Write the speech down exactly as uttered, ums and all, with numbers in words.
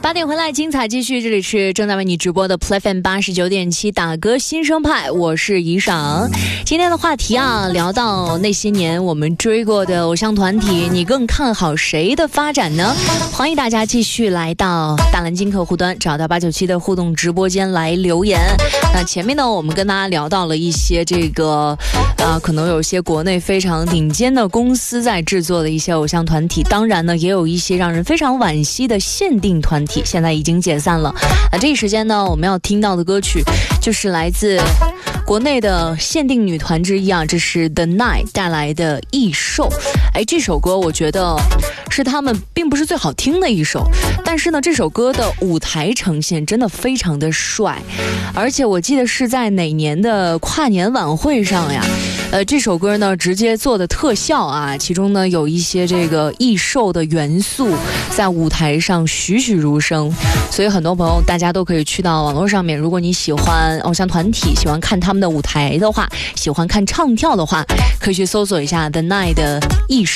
八点回来，精彩继续，这里是正在为你直播的 Play F M 八十九点七打歌新生派，我是怡赏。今天的话题啊，聊到那些年我们追过的偶像团体，你更看好谁的发展呢？欢迎大家继续来到大蓝鲸客户端，找到八九七的互动直播间来留言。那前面呢，我们跟大家聊到了一些这个呃，可能有些国内非常顶尖的公司在制作的一些偶像团体，当然呢，也有一些让人非常惋惜的限定团体，现在已经解散了。那这一时间呢，我们要听到的歌曲就是来自国内的限定女团之一啊，这是 The Night 带来的《异兽》。哎，这首歌我觉得是他们并不是最好听的一首，但是呢，这首歌的舞台呈现真的非常的帅，而且我记得是在哪年的跨年晚会上呀。呃，这首歌呢直接做的特效啊，其中呢有一些这个异兽的元素在舞台上栩栩如生，所以很多朋友大家都可以去到网络上面，如果你喜欢偶像团体，喜欢看他们的舞台的话，喜欢看唱跳的话，可以去搜索一下 The Night 的异兽。